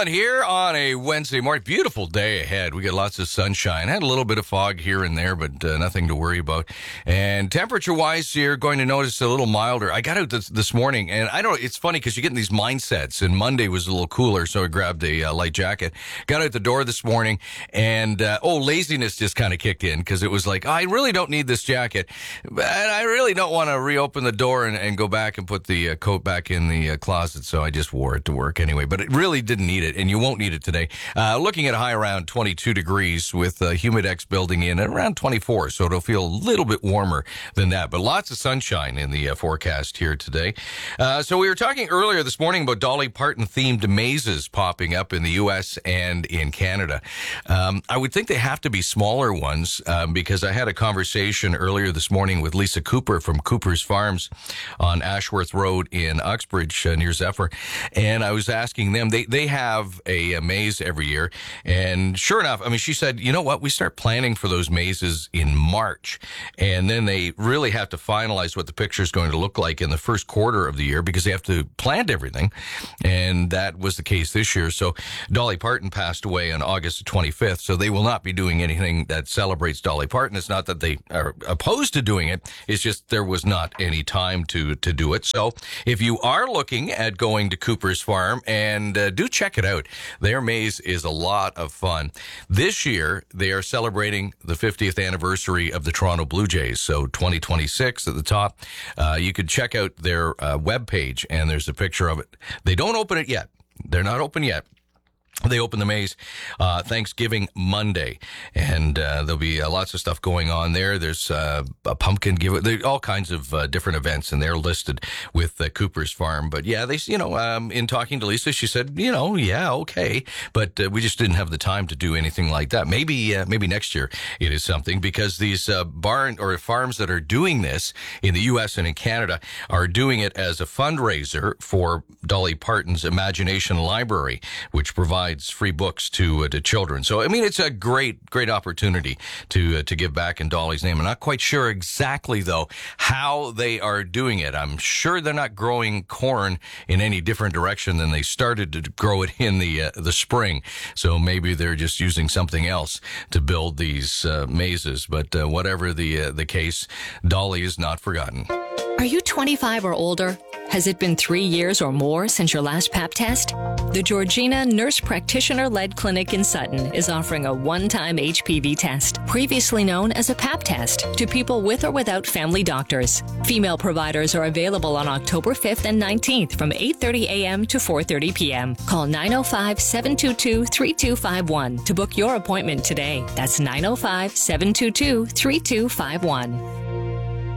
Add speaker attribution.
Speaker 1: Alan here on a Wednesday morning. Beautiful day ahead. We got lots of sunshine. Had a little bit of fog here and there, but nothing to worry about. And temperature-wise, you're going to notice a little milder. I got out this morning, and I don't know, it's funny because you get in these mindsets, and Monday was a little cooler, so I grabbed a light jacket. Got out the door this morning, and laziness just kind of kicked in because it was like, I really don't need this jacket, but I really don't want to reopen the door and go back and put the coat back in the closet, so I just wore it to work anyway. But it really didn't need it, and you won't need it today. Looking at a high around 22 degrees with humidex building in at around 24, so it'll feel a little bit warmer than that. But lots of sunshine in the forecast here today. So we were talking earlier this morning about Dolly Parton-themed mazes popping up in the U.S. and in Canada. I would think they have to be smaller ones because I had a conversation earlier this morning with Lisa Cooper from Cooper's Farms on Ashworth Road in Uxbridge near Zephyr, and I was asking them, they have a maze every year, and sure enough, I mean, she said, you know what, we start planning for those mazes in March, and then they really have to finalize what the picture is going to look like in the first quarter of the year because they have to plant everything, and that was the case this year. So Dolly Parton passed away on August 25th, so they will not be doing anything that celebrates Dolly Parton. It's not that they are opposed to doing it, it's just there was not any time to do it. So if you are looking at going to Cooper's Farm, and do check it out. Their maze is a lot of fun. This year, they are celebrating the 50th anniversary of the Toronto Blue Jays, so 2026 at the top. You could check out their webpage, and there's a picture of it. They don't open it yet. They're not open yet. They open the maze Thanksgiving Monday, and there'll be lots of stuff going on there. There's a pumpkin giveaway. There all kinds of different events, and they're listed with Cooper's Farm. But yeah, they, in talking to Lisa, she said, yeah, okay, but we just didn't have the time to do anything like that. Maybe next year it is something, because these barn or farms that are doing this in the U.S. and in Canada are doing it as a fundraiser for Dolly Parton's Imagination Library, which provides free books to children. So, I mean, it's a great opportunity to give back in Dolly's name. I'm not quite sure exactly, though, how they are doing it. I'm sure they're not growing corn in any different direction than they started to grow it in the spring. So maybe they're just using something else to build these mazes. But whatever the case, Dolly is not forgotten.
Speaker 2: Are you 25 or older? Has it been 3 years or more since your last Pap test? The Georgina Nurse Practitioner-led clinic in Sutton is offering a one-time HPV test, previously known as a Pap test, to people with or without family doctors. Female providers are available on October 5th and 19th from 8:30 a.m. to 4:30 p.m. Call 905-722-3251 to book your appointment today. That's 905-722-3251.